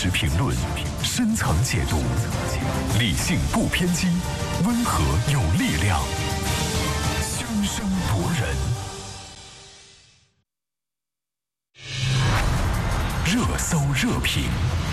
实评论，深层解读，理性不偏激，温和有力量，凶声夺人。热搜热评，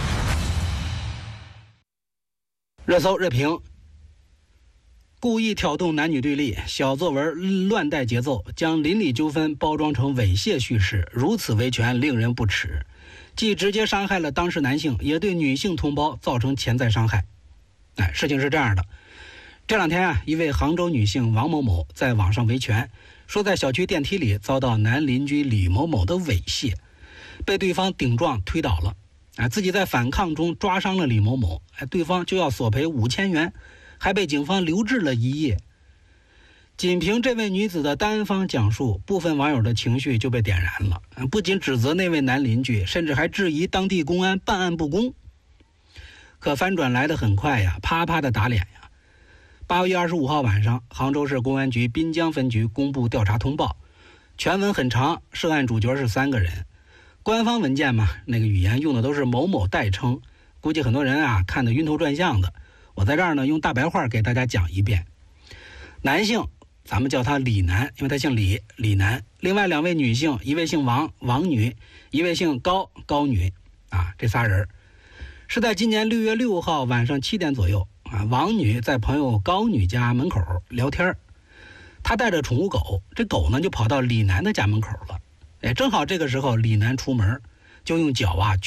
热搜热评。故意挑动男女对立，小作文乱带节奏，将邻里纠纷包装成猥亵叙事，如此维权令人不齿，既直接伤害了当事男性，也对女性同胞造成潜在伤害。事情是这样的，这两天一位杭州女性王某某在网上维权，说在小区电梯里遭到男邻居李某某的猥亵，被对方顶撞推倒了，自己在反抗中抓伤了李某某，对方就要索赔5000元，还被警方留置了1夜。仅凭这位女子的单方讲述，部分网友的情绪就被点燃了，不仅指责那位男邻居，甚至还质疑当地公安办案不公。可翻转来得很快呀，啪啪的打脸呀。8月25号晚上，杭州市公安局滨江分局公布调查通报，全文很长，涉案主角是3个人。官方文件嘛，那个语言用的都是某某代称，估计很多人看得晕头转向的。我在这儿呢用大白话给大家讲一遍。男性咱们叫他李男，因为他姓李，李男。另外2位女性，一位姓王，王女，一位姓高，高女。这仨人是在今年6月6号晚上7点左右王女在朋友高女家门口聊天，她带着宠物狗，这狗呢就跑到李男的家门口了。正好这个时候李男出门，就用脚